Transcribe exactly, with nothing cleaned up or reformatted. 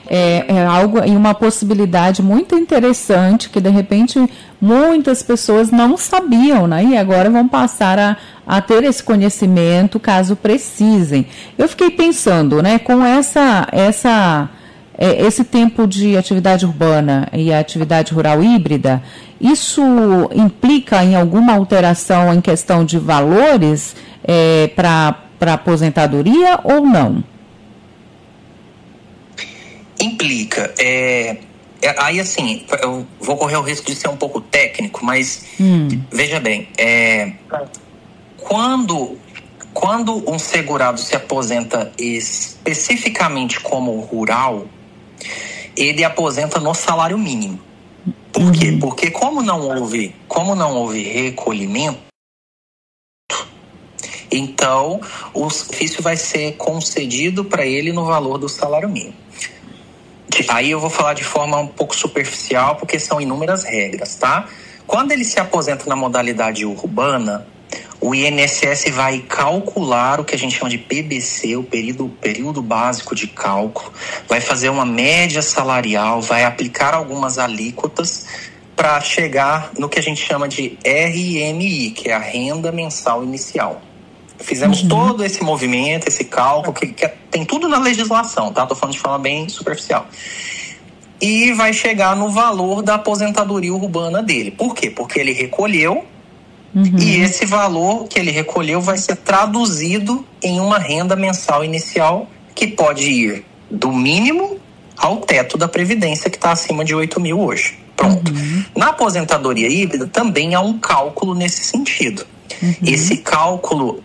é, é algo e uma possibilidade muito interessante que de repente muitas pessoas não sabiam, né? E agora vão passar a, a ter esse conhecimento caso precisem. Eu fiquei pensando, né, com essa, essa, é, esse tempo de atividade urbana e a atividade rural híbrida, isso implica em alguma alteração em questão de valores é, para para aposentadoria ou não? Implica. É, é, aí, assim, eu vou correr o risco de ser um pouco técnico, mas hum. veja bem, é, quando, quando um segurado se aposenta especificamente como rural, ele aposenta no salário mínimo. Por uhum. quê? Porque como não houve, como não houve recolhimento, então o benefício vai ser concedido para ele no valor do salário mínimo. Aí eu vou falar de forma um pouco superficial, porque são inúmeras regras, tá? Quando ele se aposenta na modalidade urbana, o I N S S vai calcular o que a gente chama de P B C, o período, período básico de cálculo, vai fazer uma média salarial, vai aplicar algumas alíquotas para chegar no que a gente chama de R M I, que é a renda mensal inicial. Fizemos uhum. todo esse movimento, esse cálculo, que, que tem tudo na legislação, tá? Tô falando de forma bem superficial. E vai chegar no valor da aposentadoria urbana dele. Por quê? Porque ele recolheu uhum. e esse valor que ele recolheu vai ser traduzido em uma renda mensal inicial que pode ir do mínimo ao teto da Previdência, que está acima de oito mil hoje. Pronto. Uhum. Na aposentadoria híbrida também há um cálculo nesse sentido. Uhum. Esse cálculo